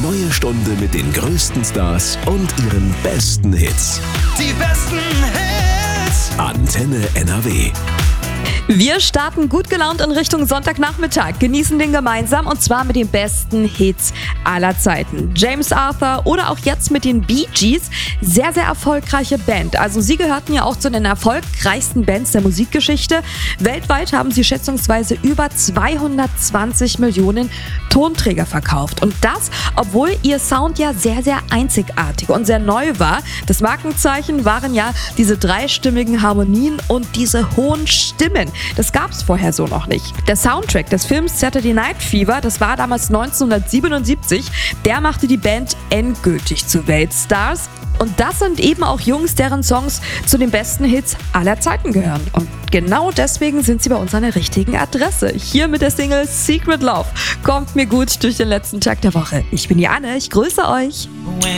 neue Stunde mit den größten Stars und ihren besten Hits. Die besten Hits. Antenne NRW. Wir starten gut gelaunt in Richtung Sonntagnachmittag, genießen den gemeinsam und zwar mit den besten Hits aller Zeiten. James Arthur oder auch jetzt mit den Bee Gees, sehr, sehr erfolgreiche Band. Also sie gehörten ja auch zu den erfolgreichsten Bands der Musikgeschichte. Weltweit haben sie schätzungsweise über 220 Millionen Tonträger verkauft. Und das, obwohl ihr Sound ja sehr, sehr einzigartig und sehr neu war. Das Markenzeichen waren ja diese dreistimmigen Harmonien und diese hohen Stimmen. Das gab es vorher so noch nicht. Der Soundtrack des Films Saturday Night Fever, das war damals 1977, der machte die Band endgültig zu Weltstars. Und das sind eben auch Jungs, deren Songs zu den besten Hits aller Zeiten gehören. Und genau deswegen sind sie bei uns an der richtigen Adresse. Hier mit der Single Secret Love. Kommt mir gut durch den letzten Tag der Woche. Ich bin die Anne, ich grüße euch.